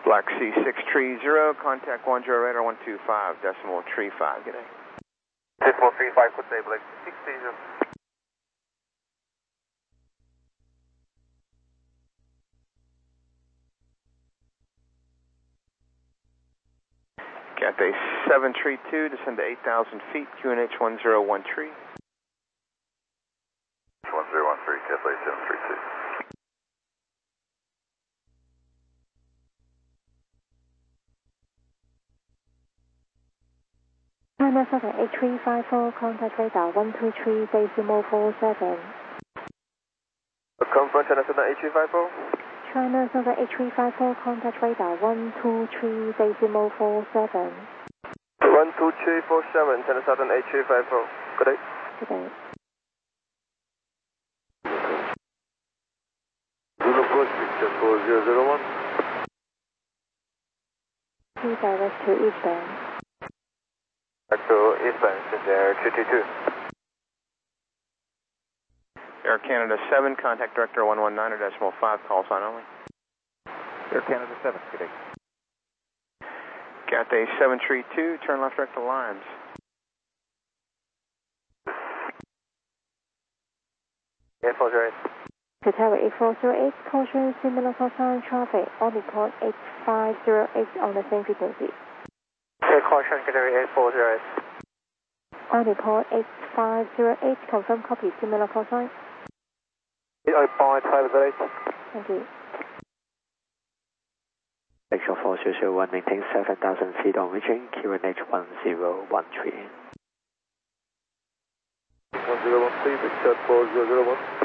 Black Sea 630, contact 10 radar 125, decimal tree 5, good day. Decimal tree 5, good day, Black Sea 630. Cathay 732, descend to 8,000 feet, QNH 1013. 1013, Cathay 732. China Southern 8354, contact radar 123, decimal 47. Confirm China Southern 8354. China Southern 8354, contact radar 123, decimal 47. 12347, China Southern 8354. Good day. Good day. Zulu Approach, Victor 4001. Please direct to eastbound. Back to eastbound, Air 222. Air Canada 7, contact director 119 or decimal 5, call sign only. Air Canada 7, good day. Cathay 732, turn left direct to Limes. Air 408. Tower 8408, caution similar cosine traffic on report 8508 on the same frequency. Air caution, Cathay 8408. On report 8508, confirm copy similar cosine. 80508. Thank you. Actual 4001, maintain 7,000 feet on reaching QNH 1013. 1013, Victor 4001.